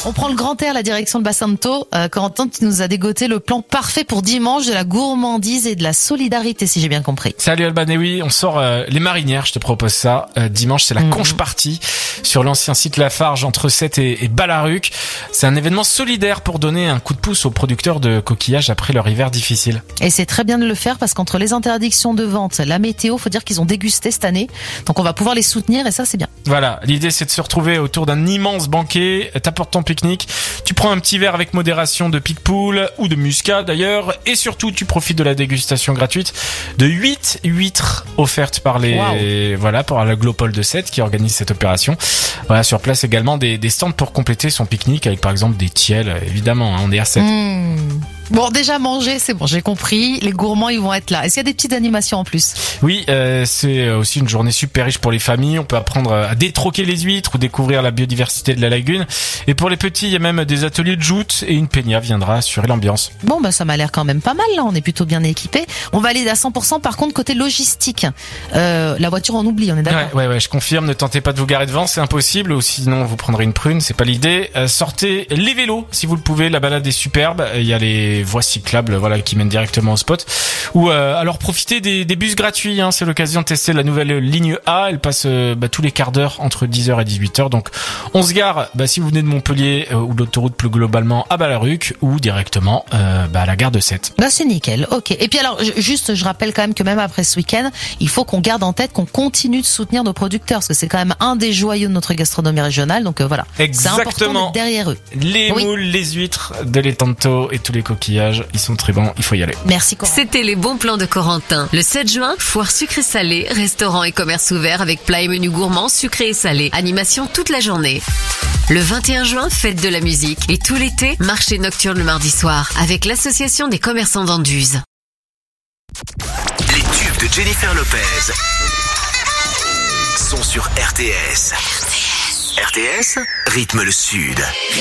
On prend le grand air, la direction de Bassanto. Corentin, tu nous as dégoté le plan parfait pour dimanche de la gourmandise et de la solidarité, si j'ai bien compris. Salut Alban, et oui, on sort les marinières, je te propose ça. Dimanche, c'est la conche party sur l'ancien site Lafarge entre Sète et Ballaruc. C'est un événement solidaire pour donner un coup de pouce aux producteurs de coquillages après leur hiver difficile. Et c'est très bien de le faire parce qu'entre les interdictions de vente, la météo, faut dire qu'ils ont dégusté cette année. Donc on va pouvoir les soutenir et ça, c'est bien. Voilà, l'idée c'est de se retrouver autour d'un immense banquet, t'apportes ton pique-nique, tu prends un petit verre avec modération de pique-poule ou de muscat d'ailleurs, et surtout tu profites de la dégustation gratuite de 8 huîtres offertes par par l'Aglopole de Sète qui organise cette opération. Voilà, sur place également des stands pour compléter son pique-nique avec par exemple des tiels, évidemment, on est à Sète. Bon, déjà manger, c'est bon, j'ai compris. Les gourmands, ils vont être là. Est-ce qu'il y a des petites animations en plus? Oui, c'est aussi une journée super riche pour les familles. On peut apprendre à détroquer les huîtres ou découvrir la biodiversité de la lagune. Et pour les petits, il y a même des ateliers de joute et une peña viendra assurer l'ambiance. Bon, ça m'a l'air quand même pas mal, là. On est plutôt bien équipés. On va aller à 100%. Par contre, côté logistique, la voiture, on oublie, on est d'accord? Ouais, je confirme. Ne tentez pas de vous garer devant, c'est impossible. Ou sinon, vous prendrez une prune. C'est pas l'idée. Sortez les vélos, si vous le pouvez. La balade est superbe. Il y a les voies cyclables, qui mènent directement au spot. Ou alors profitez des bus gratuits. C'est l'occasion de tester la nouvelle ligne A. Elle passe tous les quarts d'heure entre 10h et 18h. Donc, on se gare si vous venez de Montpellier ou de l'autoroute plus globalement à Ballaruc ou directement à la gare de Sète. C'est nickel. Ok. Et puis alors, je rappelle quand même que même après ce week-end, il faut qu'on garde en tête qu'on continue de soutenir nos producteurs parce que c'est quand même un des joyaux de notre gastronomie régionale. Donc voilà. Exactement. C'est important d'être derrière eux. Les moules, les huîtres de l'Etanto et tous les coquillages, ils sont très bons. Il faut y aller. Merci Corentin. C'était les bons plans de Corentin. Le 7 juin, foire sucré-salé, restaurant et commerce ouvert avec plats et menus gourmands sucrés et salés. Animation toute la journée. Le 21 juin, fête de la musique. Et tout l'été, marché nocturne le mardi soir avec l'association des commerçants d'Anduze. Les tubes de Jennifer Lopez sont sur RTS. RTS rythme le Sud.